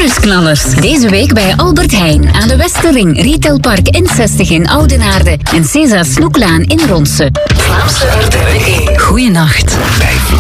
Nieuwsknallers. Deze week bij Albert Heijn aan de Westerring, Retailpark N60 in Oudenaarde en César Snoeklaan in Ronse. Vlaamse RTV 1. Goeienacht.